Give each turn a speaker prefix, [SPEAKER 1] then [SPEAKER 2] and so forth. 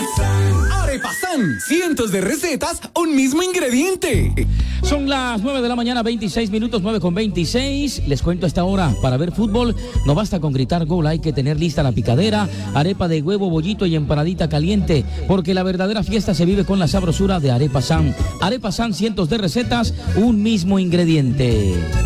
[SPEAKER 1] Arepa San, cientos de recetas, un mismo ingrediente.
[SPEAKER 2] Son las 9 de la mañana, 26 minutos, 9:26. Les cuento a esta hora, para ver fútbol, no basta con gritar gol, hay que tener lista la picadera, arepa de huevo, bollito y empanadita caliente, porque la verdadera fiesta se vive con la sabrosura de Arepa San. Arepa San, cientos de recetas, un mismo ingrediente.